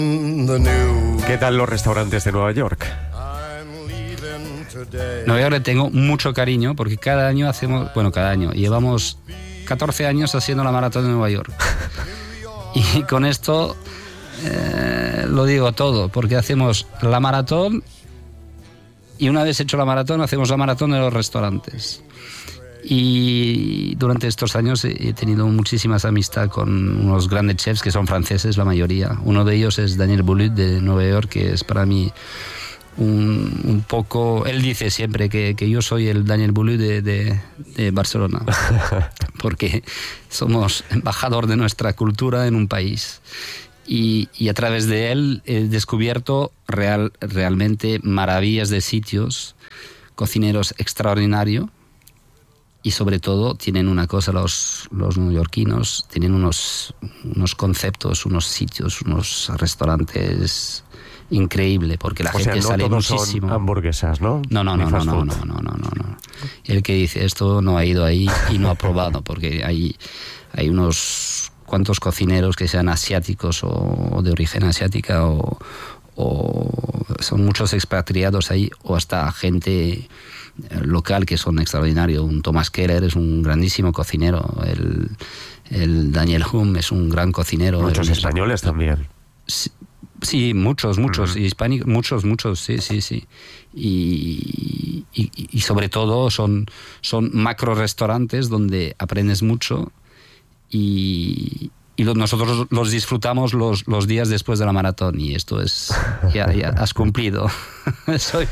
¿Qué tal los restaurantes de Nueva York? Nueva York le tengo mucho cariño porque cada año llevamos 14 años haciendo la maratón de Nueva York. Y con esto lo digo todo, porque hacemos la maratón y una vez hecho la maratón hacemos la maratón de los restaurantes. Y durante estos años he tenido muchísimas amistades con unos grandes chefs que son franceses, la mayoría. Uno de ellos es Daniel Boulud de Nueva York, que es para mí un poco... Él dice siempre que yo soy el Daniel Boulud de Barcelona, porque somos embajador de nuestra cultura en un país. Y a través de él he descubierto realmente maravillas de sitios, cocineros extraordinarios. Y sobre todo tienen una cosa los neoyorquinos, tienen unos conceptos, unos sitios, unos restaurantes increíbles, porque la gente sale muchísimo. Son hamburguesas, ¿no? No. El que dice esto no ha ido ahí y no ha probado, porque hay unos cuantos cocineros que sean asiáticos o de origen asiática o son muchos expatriados ahí, o hasta gente local que son extraordinarios. Un Thomas Keller es un grandísimo cocinero, el Daniel Humm es un gran cocinero. Muchos españoles también. Sí, muchos, hispánicos, muchos, sí. Y sobre todo son macro restaurantes donde aprendes mucho y nosotros los disfrutamos los días después de la maratón, y esto es ya has cumplido. Soy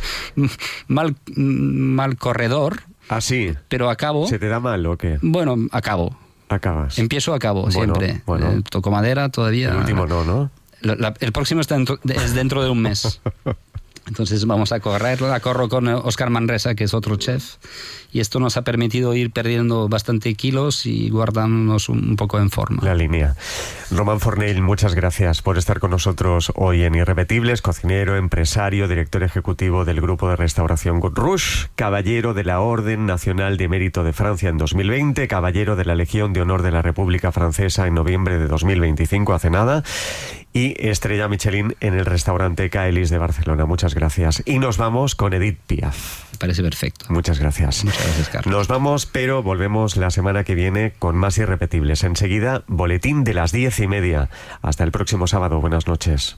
mal corredor. ¿Ah, sí? Pero acabo. ¿Se te da mal o qué? Bueno, acabo. Acabas. Empiezo, acabo, siempre. Bueno. Toco madera todavía. El último no. El próximo es dentro de un mes. Entonces vamos a correr. Corro con Óscar Manresa, que es otro chef, y esto nos ha permitido ir perdiendo bastante kilos y guardándonos un poco en forma. La línea. Román Fornell, muchas gracias por estar con nosotros hoy en Irrepetibles. Cocinero, empresario, director ejecutivo del grupo de restauración Gut Rouge, caballero de la Orden Nacional de Mérito de Francia en 2020, caballero de la Legión de Honor de la República Francesa en noviembre de 2025, hace nada, y estrella Michelin en el restaurante Caelis de Barcelona. Muchas gracias. Y nos vamos con Edith Piaf. Me parece perfecto. Muchas gracias. Muchas gracias, Carlos. Nos vamos, pero volvemos la semana que viene con más Irrepetibles. Enseguida, boletín de las 10:30. Hasta el próximo sábado. Buenas noches.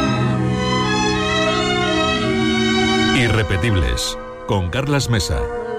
Irrepetibles, con Carlas Mesa.